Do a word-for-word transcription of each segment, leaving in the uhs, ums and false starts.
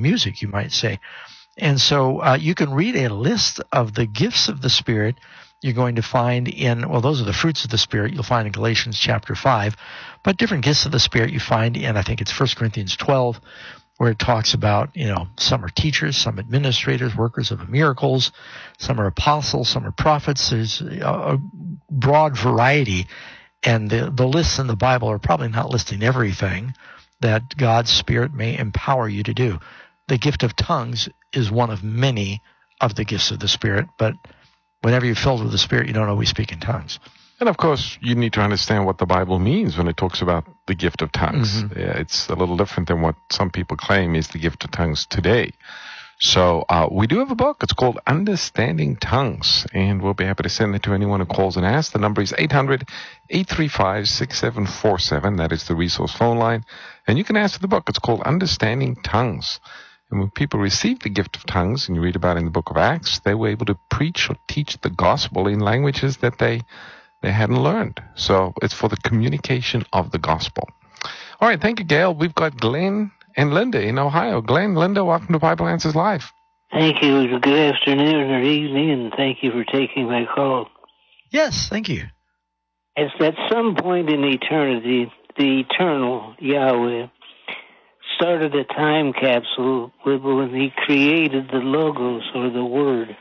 music, you might say. And so uh, you can read a list of the gifts of the Spirit you're going to find in, well, those are the fruits of the Spirit you'll find in Galatians chapter five, but different gifts of the Spirit you find in, I think it's First Corinthians twelve, where it talks about, you know, some are teachers, some administrators, workers of miracles, some are apostles, some are prophets. There's a broad variety, and the, the lists in the Bible are probably not listing everything that God's Spirit may empower you to do. The gift of tongues is one of many of the gifts of the Spirit, but whenever you're filled with the Spirit, you don't always speak in tongues. And, of course, you need to understand what the Bible means when it talks about the gift of tongues. Mm-hmm. Yeah, it's a little different than what some people claim is the gift of tongues today. So uh, we do have a book. It's called Understanding Tongues, and we'll be happy to send it to anyone who calls and asks. The number is eight hundred, eight three five, six seven four seven. That is the resource phone line. And you can ask for the book. It's called Understanding Tongues. And when people received the gift of tongues, and you read about it in the book of Acts, they were able to preach or teach the gospel in languages that they they hadn't learned. So it's for the communication of the gospel. All right, thank you, Gail. We've got Glenn and Linda in Ohio. Glenn, Linda, welcome to Bible Answers Live. Thank you. Good afternoon or evening, and thank you for taking my call. Yes, thank you. It's at some point in eternity, the eternal Yahweh started a time capsule when he created the Logos, or the Word.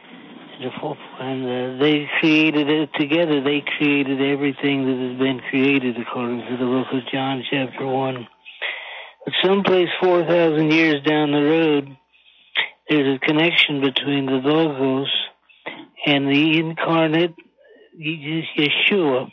And uh, they created it together. They created everything that has been created, according to the book of John, chapter one. But someplace four thousand years down the road, there's a connection between the Logos and the incarnate Yeshua.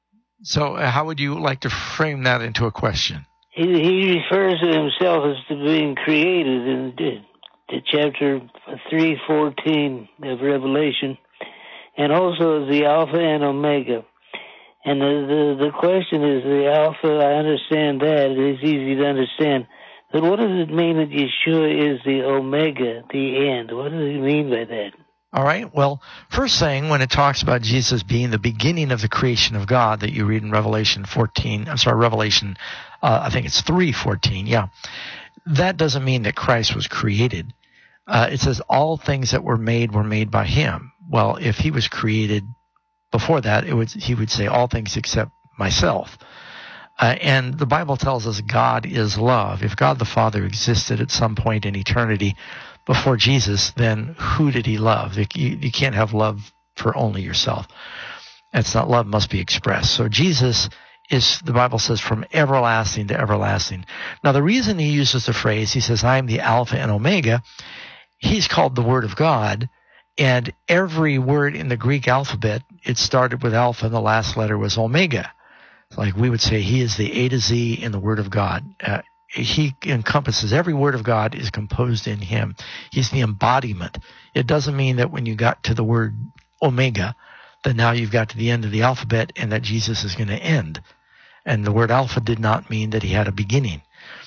So uh, how would you like to frame that into a question? He, he refers to himself as to being created in the chapter three fourteen of Revelation, and also as the Alpha and Omega. And the, the, the question is, the Alpha, I understand that. It is easy to understand. But what does it mean that Yeshua is the Omega, the end? What does he mean by that? All right. Well, first thing, when it talks about Jesus being the beginning of the creation of God that you read in Revelation fourteen, I'm sorry, Revelation, uh, I think it's three fourteen, yeah. That doesn't mean that Christ was created. Uh, it says all things that were made were made by him. Well, if he was created before that, it would he would say all things except myself. Uh, and the Bible tells us God is love. If God the Father existed at some point in eternity before Jesus, then who did he love? You, you can't have love for only yourself. That's not love, must be expressed. So Jesus is, the Bible says, from everlasting to everlasting. Now, the reason he uses the phrase, he says, I am the Alpha and Omega, he's called the Word of God, and every word in the Greek alphabet, it started with Alpha and the last letter was Omega. Like we would say, he is the A to Z in the Word of God. Uh, he encompasses, every word of God is composed in him. He's the embodiment. It doesn't mean that when you got to the word Omega, that now you've got to the end of the alphabet and that Jesus is going to end. And the word Alpha did not mean that he had a beginning.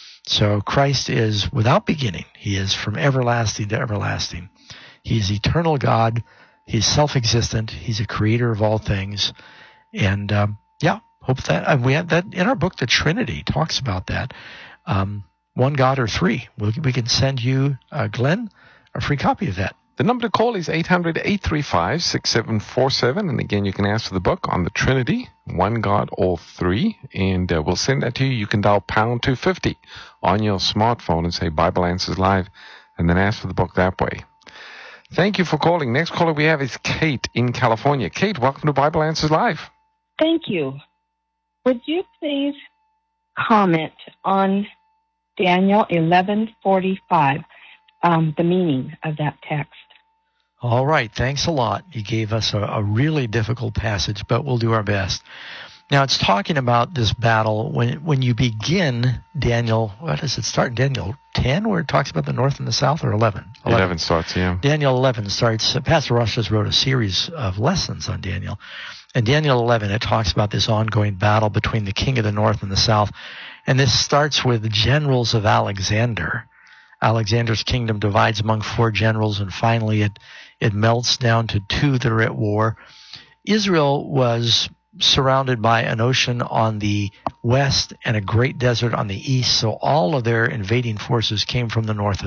So Christ is without beginning. He is from everlasting to everlasting. He is eternal God. He's self-existent. He's a creator of all things. And um, yeah, hope that and we have that in our book. The Trinity talks about that. Um, one God or three. We'll, we can send you, uh, Glenn, a free copy of that. The number to call is eight hundred, eight three five, six seven four seven. And again, you can ask for the book on the Trinity, one God, all three. And uh, we'll send that to you. You can dial pound two fifty on your smartphone and say Bible Answers Live, and then ask for the book that way. Thank you for calling. Next caller we have is Kate in California. Kate, welcome to Bible Answers Live. Thank you. Would you please comment on Daniel eleven forty-five, um, the meaning of that text? All right. Thanks a lot. You gave us a, a really difficult passage, but we'll do our best. Now, it's talking about this battle. When when you begin Daniel, what does it start in Daniel ten, where it talks about the north and the south, or eleven? eleven, eleven starts, yeah. Daniel eleven starts. Uh, Pastor Ross just wrote a series of lessons on Daniel. In Daniel eleven, it talks about this ongoing battle between the king of the north and the south. And this starts with the generals of Alexander. Alexander's kingdom divides among four generals, and finally it, it melts down to two that are at war. Israel was surrounded by an ocean on the west and a great desert on the east, so all of their invading forces came from the north